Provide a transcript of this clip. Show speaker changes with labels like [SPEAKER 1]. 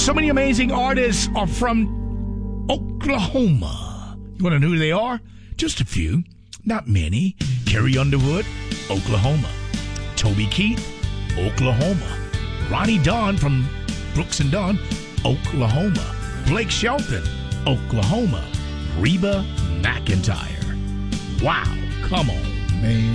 [SPEAKER 1] So many amazing artists are from Oklahoma. You want to know who they are? Just a few, not many. Carrie Underwood, Oklahoma. Toby Keith, Oklahoma. Ronnie Don from Brooks and Dunn, Oklahoma. Blake Shelton, Oklahoma. Reba McEntire. Wow, come on, man.